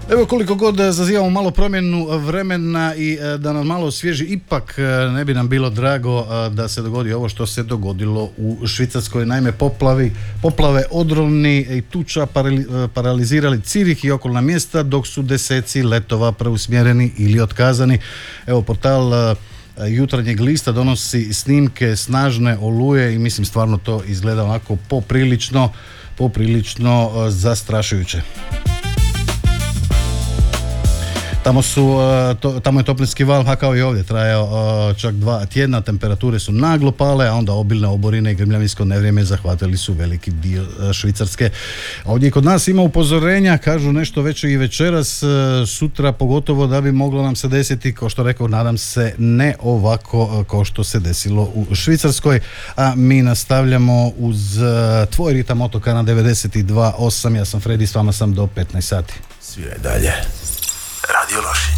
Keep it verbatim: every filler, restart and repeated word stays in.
Evo, koliko god zazivamo malo promjenu vremena i da nam malo osvježi, ipak ne bi nam bilo drago da se dogodi ovo što se dogodilo u Švicarskoj. Naime, poplavi, poplave, odrovni i tuča paralizirali Cirih i okolna mjesta, dok su deseci letova preusmjereni ili otkazani. Evo, portal Jutarnjeg lista donosi snimke snažne oluje i mislim stvarno to izgleda onako poprilično, poprilično zastrašujuće. Tamo, su, to, tamo je toplinski val, a kao i ovdje, trajao čak dva tjedna, temperature su naglo pale, a onda obilne oborine i grmljavinsko nevrijeme zahvatili su veliki dio Švicarske. Ovdje i kod nas ima upozorenja, kažu nešto već i večeras, sutra pogotovo da bi moglo nam se desiti, kao što rekao, nadam se ne ovako kao što se desilo u Švicarskoj, a mi nastavljamo uz tvoj ritam otoka na devedeset dva osam. Ja sam Fredi, s vama sam do petnaest sati. Sviraj dalje. Radio Lošinj.